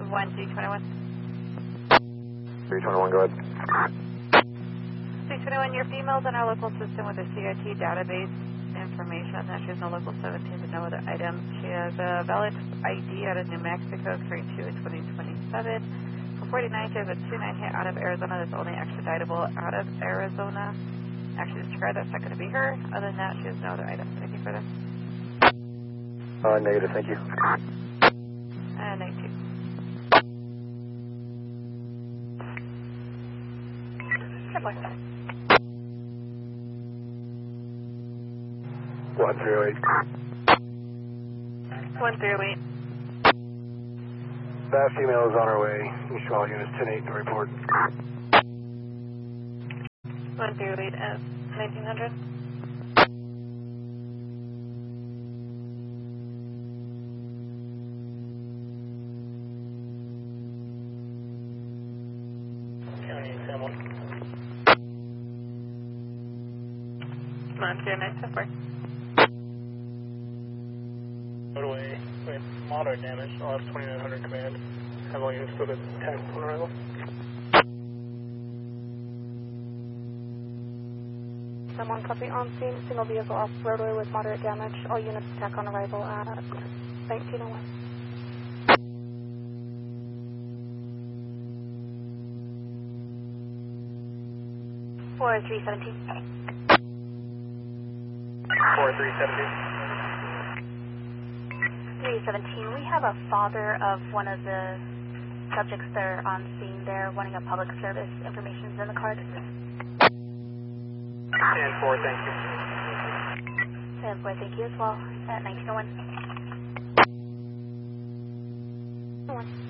321. 321, go ahead. 321, your female's in our local system with a CIT database information that she has no local 17 but no other items. She has a valid ID out of New Mexico, carrying 2 in 2027. For 49, she has a 2-9 hit out of Arizona that's only extraditable out of Arizona. Actually, disregard that's not going to be her. Other than that, she has no other items. Anything further? Negative, thank you. Negative. Good boy. 108. 108. That female is on her way. You should all units 10-8 to report. 108 at 1900. County Assembly. Montana 974. Motorway with moderate damage. I'll have 2900 command. Have all units put a tag on arrival. Someone copy on scene. Single vehicle off roadway with moderate damage. All units attack on arrival at 1901. Four 317. 317. We have a father of one of the subjects there on scene there wanting a public service information in the card. 10-4, thank you. 10-4, thank you as well. At 1901. 1.